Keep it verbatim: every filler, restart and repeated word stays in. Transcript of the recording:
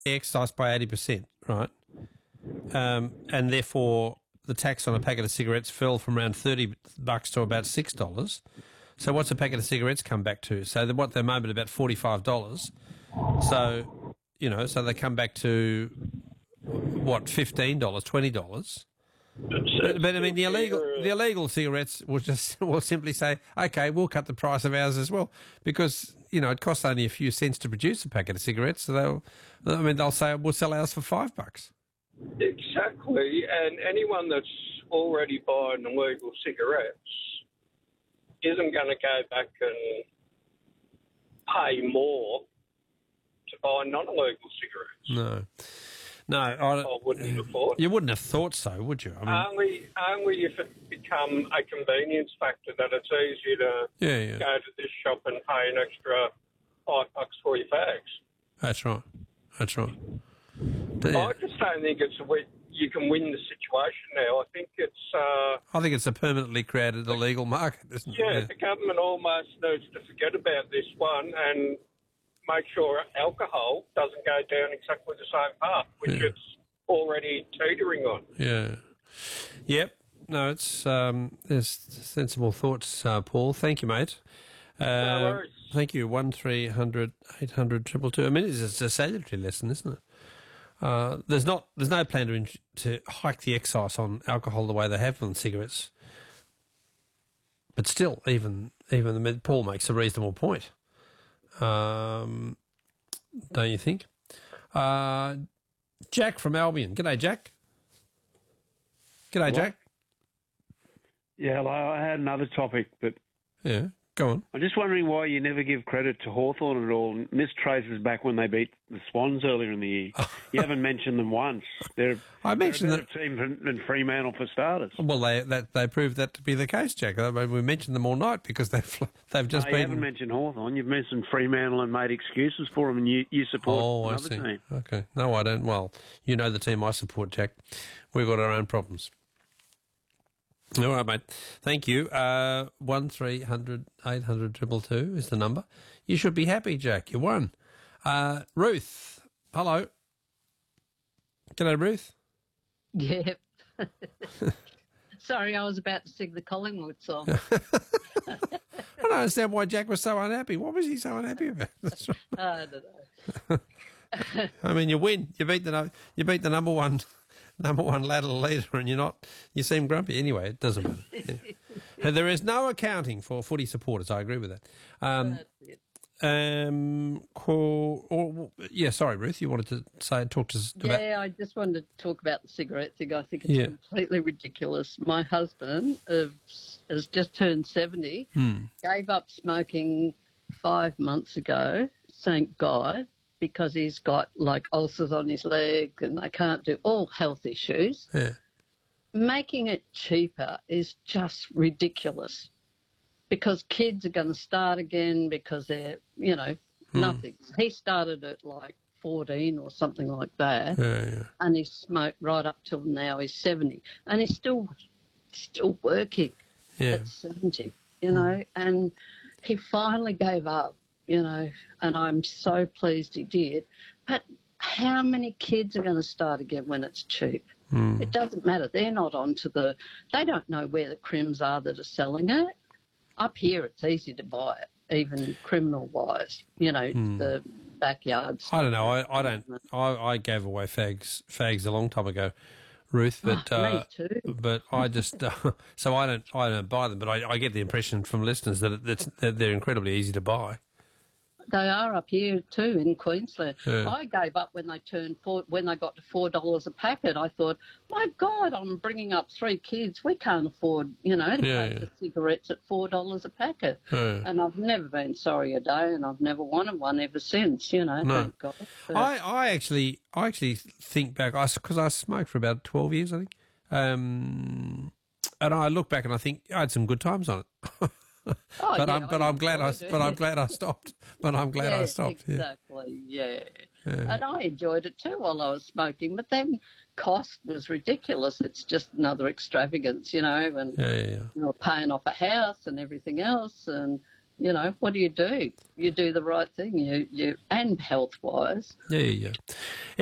excise by eighty percent, right? Um, and therefore the tax on a packet of cigarettes fell from around thirty bucks to about six dollars. So what's a packet of cigarettes come back to? So the, what they're moment about forty-five dollars. So, you know, so they come back to, what, fifteen dollars, twenty dollars. But, but I mean, the illegal the illegal cigarettes will just will simply say, okay, we'll cut the price of ours as well, because you know it costs only a few cents to produce a packet of cigarettes. So they'll, I mean, they'll say we'll sell ours for five bucks. Exactly, and anyone that's already buying illegal cigarettes isn't going to go back and pay more to buy non-illegal cigarettes. No. No, I, I wouldn't have thought. You wouldn't have thought so, would you? I mean, only, only if it become a convenience factor that it's easier to yeah, yeah. go to this shop and pay an extra five bucks for your bags. That's right. That's right. But, yeah. I just don't think it's a way you can win the situation now. I think it's. Uh, I think it's a permanently created illegal market, isn't yeah, it? Yeah, the government almost needs to forget about this one and make sure alcohol doesn't go down exactly the same path, which yeah. it's already teetering on. Yeah. Yep. No, it's um, there's sensible thoughts, uh, Paul. Thank you, mate. Uh, no worries. Thank you. One three hundred eight hundred triple two. I mean, it's, it's a salutary lesson, isn't it? Uh, there's not there's no plan to in, to hike the excise on alcohol the way they have on cigarettes. But still, even even the Paul makes a reasonable point. Um, don't you think? Uh, Jack from Albion. G'day, Jack. G'day, Hello? Jack. Yeah, hello. I had another topic, but Yeah, go on. I'm just wondering why you never give credit to Hawthorn at all. Miss traces back when they beat the Swans earlier in the year. You haven't mentioned them once. They're, I mentioned they're a that. better team than, than Fremantle for starters. Well, they that they proved that to be the case, Jack. I mean, we mentioned them all night because they've they've just no, you been. haven't mentioned Hawthorn. You've mentioned Fremantle and made excuses for them, and you, you support Oh, I another see. team. Okay. No, I don't. Well, you know the team I support, Jack. We've got our own problems. All right, mate. Thank you. Uh, one three hundred eight hundred triple two is the number. You should be happy, Jack. You won. Uh, Ruth, hello. G'day, Ruth. Yep. Sorry, I was about to sing the Collingwood song. I don't understand why Jack was so unhappy. What was he so unhappy about? That's right. I don't know. I mean, you win. You beat the nu- you beat the number one number one ladder leader, and you're not. You seem grumpy anyway. It doesn't matter. Yeah. And there is no accounting for footy supporters. I agree with that. Um, That's it. um, call, or, yeah, sorry, Ruth. You wanted to say talk to us about. Yeah, I just wanted to talk about the cigarette thing. I think it's Yeah. completely ridiculous. My husband uh, has just turned seventy, Hmm. gave up smoking five months ago, thank God, because he's got like ulcers on his leg and they can't do all health issues. Yeah. Making it cheaper is just ridiculous because kids are going to start again because they're, you know, nothing. He started at like fourteen or something like that, Yeah, yeah. and he smoked right up till now he's seventy, and he's still still working Yeah. at seventy, you know, and he finally gave up, you know, and I'm so pleased he did. But how many kids are going to start again when it's cheap? Hmm. It doesn't matter. They're not onto the, they don't know where the crims are that are selling it. Up here, it's easy to buy it, even criminal-wise, you know, the backyards. I don't know. I, I don't. I, I gave away fags fags a long time ago, Ruth. But Oh, me uh, too. but I just uh, so I don't I don't buy them. But I, I get the impression from listeners that it's, that they're incredibly easy to buy. They are up here too in Queensland. Yeah. I gave up when they turned four, when they got to four dollars a packet. I thought, my God, I'm bringing up three kids. We can't afford, you know, to Yeah, pay yeah. for cigarettes at four dollars a packet. Yeah. And I've never been sorry a day, and I've never wanted one ever since. You know, No. thank God. But- I, I actually I actually think back because I, smoked for about twelve years, I think, um, and I look back and I think I had some good times on it. Oh, but yeah, I'm but I'm glad I enjoyed it. but I'm glad I stopped. But I'm glad I Yeah, stopped. Yeah. exactly. Yeah. Yeah. And I enjoyed it too while I was smoking. But then cost was ridiculous. It's just another extravagance, you know. And Yeah, yeah, yeah. you know, paying off a house and everything else, and you know, what do you do? You do the right thing. You you and health wise. Yeah, yeah.